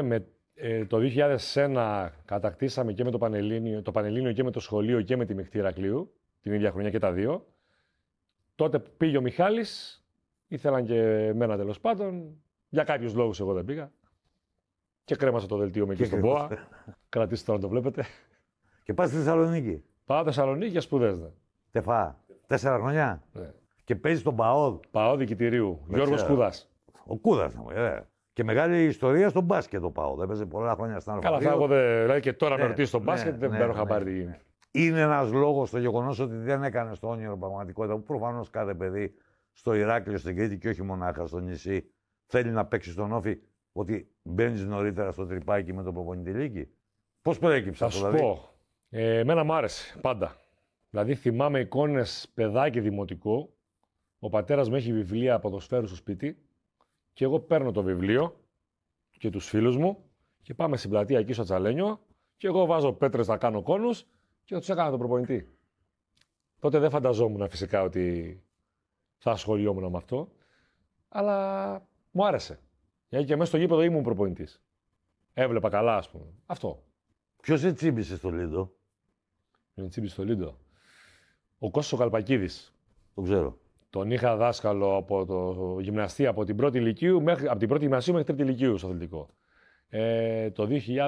το 2001 κατακτήσαμε και με το Πανελλήνιο και με το σχολείο και με τη Μειχτή Ηρακλείου, την ίδια χρονιά και τα δύο. Τότε που πήγε ο Μιχάλης, ήθελαν και εμένα τέλος πάντων. Για κάποιους λόγους εγώ δεν πήγα. Και κρέμασα το δελτίο με εκεί στον ΠΟΑ. Κρατήστε το να το βλέπετε. Και πας στη Θεσσαλονίκη. Πάω Θεσσαλονίκη για σπουδές. Ναι. Τεφά. 4 χρονιά. Ναι. Και παίζει στον ΠΑΟΔ. ΠΑΟΔ Δικητηρίου. Γιώργος Κούδας. Ο Κούδας, Και μεγάλη ιστορία στον μπάσκετ ο ΠΑΟΔ. Έπαιζε πολλά χρόνια στην Αλφα. Καλά, εγώ δηλαδή και τώρα με ρωτήσει στον μπάσκετ, δεν παίρνω χαμπάρι. Είναι ένας λόγος το γεγονός ότι δεν έκανε το όνειρο πραγματικότητα που προφανώς κάθε παιδί στο Ηράκλειο, στην Κρήτη και όχι μονάχα στο νησί θέλει να παίξει στον Όφη, ότι μπαίνεις νωρίτερα στο τρυπάκι με τον προπονητή Λίκη. Πώς προέκυψε αυτό, δηλαδή? Θα σου πω. Εμένα μου άρεσε πάντα. Δηλαδή θυμάμαι εικόνες παιδάκι δημοτικό. Ο πατέρας μου έχει βιβλία ποδοσφαίρου στο σπίτι και εγώ παίρνω το βιβλίο και τους φίλους μου και πάμε στην πλατεία εκεί στο Τσαλένιο και εγώ βάζω πέτρες να κάνω κόνους και τους έκανα τον προπονητή. Τότε δεν φανταζόμουν φυσικά ότι θα ασχολιόμουν με αυτό, αλλά μου άρεσε. Γιατί και μέσα στο γήπεδο ήμουν προπονητής. Έβλεπα καλά, ας πούμε. Αυτό. Ποιος σε τσίμπησε στο Λίντο? Με τσίμπησε στο Λίντο. Ο Κώστας ο Καλπακίδης. Το ξέρω. Τον είχα δάσκαλο από το γυμναστή από την πρώτη ηλικίου από την πρώτη γυμνασίου μέχρι τρίτη ηλικίου στο αθλητικό. Το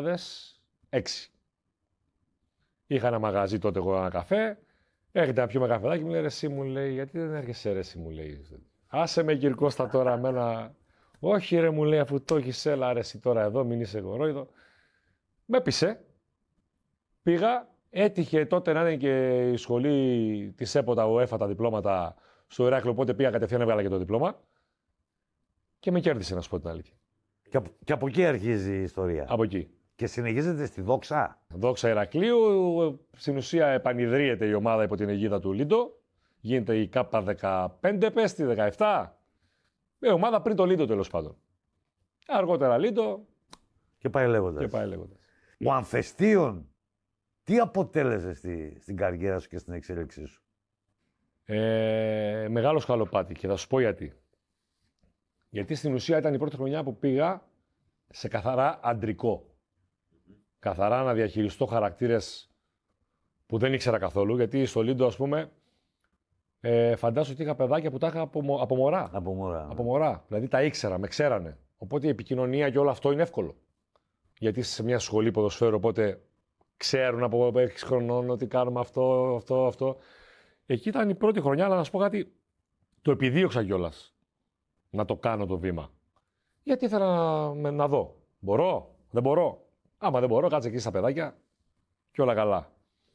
2006. Είχα ένα μαγαζί τότε εγώ ένα καφέ. Έρχεται να πιούμε καφεδάκι, μου λέει ρε εσύ, μου λέει, γιατί δεν έρχεσαι ρε εσύ, μου λέει. Άσε με Κυρκώστα τώρα εμένα. Όχι ρε, μου λέει, αφού το έχεις, έλα ρε εσύ τώρα εδώ, μην είσαι γορόιδο. Με πείσε. Πήγα. Έτυχε τότε να είναι και η σχολή της ΕΠΟ, ο ΕΦΑ, τα διπλώματα στο Ηράκλειο, οπότε πήγα κατευθείαν, έβγαλα και το διπλώμα. Και με κέρδισε, να σου πω την αλήθεια. Και από εκεί αρχίζει η ιστορία. Από εκεί. Και συνεχίζεται στη Δόξα. Δόξα Ηρακλείου. Στην ουσία επανειδρύεται η ομάδα υπό την αιγίδα του Λίντο. Γίνεται η ΚΑΠΑ 15, πέστη 17. Ομάδα πριν το Λίντο τέλος πάντων. Αργότερα Λίντο. Και πάει λέγοντας. Ο Αμφεστίων, τι αποτέλεσε στην καριέρα σου και στην εξέλιξή σου? Μεγάλο σκαλοπάτι και θα σου πω γιατί. Γιατί στην ουσία ήταν η πρώτη χρονιά που πήγα σε καθαρά αντρικό. Καθαρά να διαχειριστώ χαρακτήρες που δεν ήξερα καθόλου. Γιατί στο Λίντο, ας πούμε, φαντάσου ότι είχα παιδάκια που τα είχα από μωρά. Από μωρά. Δηλαδή τα ήξερα, με ξέρανε. Οπότε η επικοινωνία και όλο αυτό είναι εύκολο. Γιατί είσαι σε μια σχολή ποδοσφαίρου, οπότε ξέρουν από 6 χρονών ότι κάνουμε αυτό. Εκεί ήταν η πρώτη χρονιά, αλλά να σου πω κάτι, το επιδίωξα κιόλας να το κάνω το βήμα. Γιατί ήθελα να δω. Μπορώ, δεν μπορώ. Άμα δεν μπορώ, κάτσε εκεί στα παιδάκια και όλα καλά.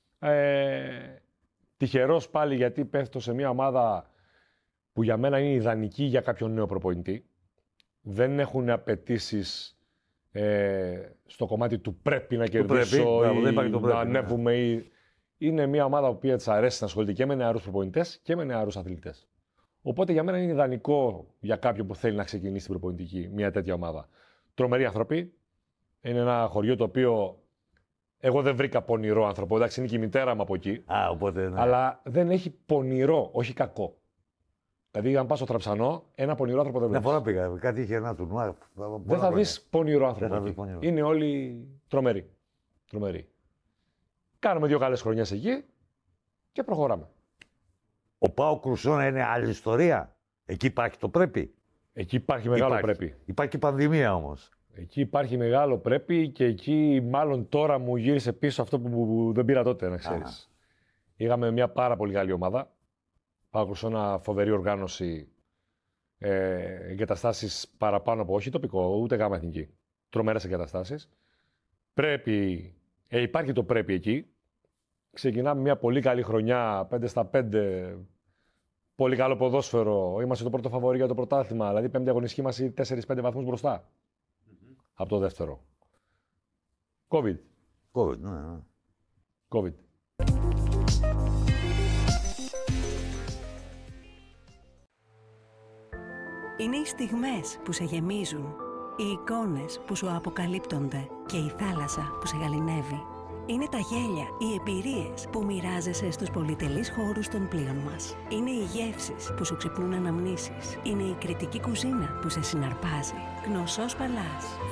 Τυχερός πάλι, γιατί πέφτω σε μια ομάδα που για μένα είναι ιδανική για κάποιον νέο προπονητή. Δεν έχουν απαιτήσεις στο κομμάτι του πρέπει να κερδίσω ή να ανέβουμε. Είναι μια ομάδα που της αρέσει να ασχολείται και με νεαρούς προπονητές και με νεαρούς αθλητές. Οπότε για μένα είναι ιδανικό για κάποιον που θέλει να ξεκινήσει την προπονητική μια τέτοια ομάδα. Τρομεροί άνθρωποι. Είναι ένα χωριό το οποίο εγώ δεν βρήκα πονηρό άνθρωπο. Εντάξει, είναι και η μητέρα μου από εκεί. Οπότε, ναι. Αλλά δεν έχει πονηρό, όχι κακό. Δηλαδή, αν πας στο Τραψανό, ένα πονηρό άνθρωπο δεν βλέπεις. Μια φορά πήγα, κάτι είχε ένα τουρνουά. Δεν θα δεις πονηρό άνθρωπο. Είναι όλοι τρομεροί. Κάνουμε 2 καλές χρονιές εκεί και προχωράμε. Ο ΠΑΟΚ Κρουσόνα είναι άλλη ιστορία. Εκεί υπάρχει το πρέπει. Εκεί υπάρχει μεγάλο πρέπει. Υπάρχει και πανδημία όμως. Εκεί υπάρχει μεγάλο πρέπει και εκεί μάλλον τώρα μου γύρισε πίσω αυτό που δεν πήρα τότε, να ξέρεις. Είχαμε μια πάρα πολύ καλή ομάδα. ΠΑΟΚ Κρουσόνα, φοβερή οργάνωση. Εγκαταστάσεις παραπάνω από όχι τοπικό, ούτε γάμα εθνική. Τρομερές εγκαταστάσεις. Υπάρχει το πρέπει εκεί. Ξεκινάμε μια πολύ καλή χρονιά, 5 στα 5. Πολύ καλό ποδόσφαιρο. Είμαστε το πρώτο φαβορί για το πρωτάθλημα. Δηλαδή, 5η αγωνιστική μας 4-5 βαθμούς μπροστά. Από το δεύτερο. COVID. Ναι. COVID. Είναι οι στιγμές που σε γεμίζουν. Οι εικόνες που σου αποκαλύπτονται και η θάλασσα που σε γαληνεύει. Είναι τα γέλια, οι εμπειρίες που μοιράζεσαι στους πολυτελείς χώρους των πλοίων μας. Είναι οι γεύσεις που σου ξυπνούν αναμνήσεις. Είναι η κριτική κουζίνα που σε συναρπάζει. Γνωσός Παλάς.